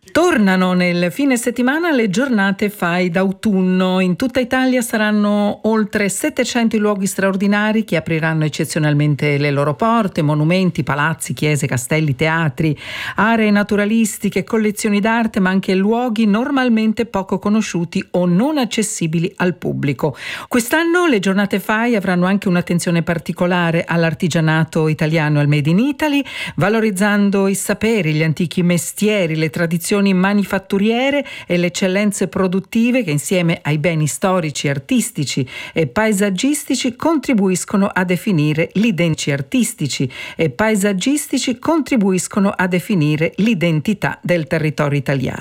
Tornano nel fine settimana le giornate FAI d'autunno. In tutta Italia saranno oltre 700 i luoghi straordinari che apriranno eccezionalmente le loro porte: monumenti, palazzi, chiese, castelli, teatri, aree naturalistiche, collezioni d'arte, ma anche luoghi normalmente poco conosciuti o non accessibili al pubblico. Quest'anno le giornate FAI avranno anche un'attenzione particolare all'artigianato italiano e al Made in Italy, valorizzando i saperi, gli antichi mestieri, le tradizioni manifatturiere e le eccellenze produttive che insieme ai beni storici, artistici e paesaggistici contribuiscono a definire l'identità del territorio italiano.